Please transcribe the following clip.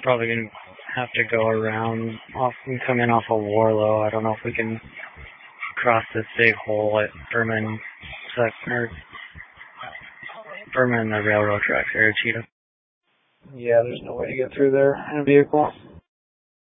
Probably going to have to go around. We come in off of Warlow. I don't know if we can cross this big hole at Berman, Berman, the railroad tracks there, Cheetah. Yeah, there's no way to get through there in a vehicle.